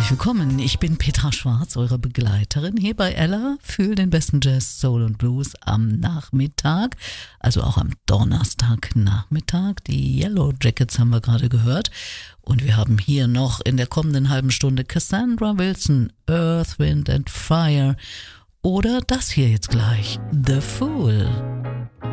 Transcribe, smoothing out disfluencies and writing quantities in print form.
Herzlich willkommen, ich bin Petra Schwarz, eure Begleiterin hier bei Ella für den besten Jazz, Soul und Blues am Nachmittag, also auch am Donnerstagnachmittag. Die Yellow Jackets haben wir gerade gehört und wir haben hier noch in der kommenden halben Stunde Cassandra Wilson, Earth, Wind and Fire oder das hier jetzt gleich, The Fool.